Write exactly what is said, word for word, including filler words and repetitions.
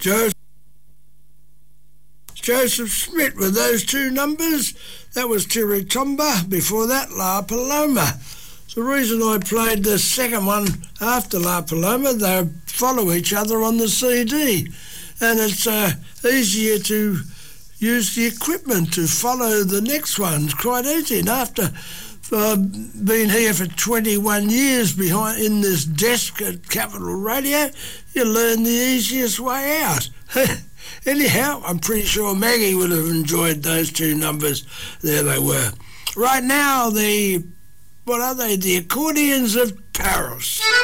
Joseph, Joseph Smith with those two numbers. That was Tiritomba. Before that, La Paloma. The reason I played the second one after La Paloma, they follow each other on the C D, and it's uh, easier to use the equipment to follow the next one. It's quite easy. And after I've been here for twenty-one years behind in this desk at Capital Radio, you learn the easiest way out. Anyhow, I'm pretty sure Maggie would have enjoyed those two numbers. There they were. Right now, the, what are they? The Accordions of Paris.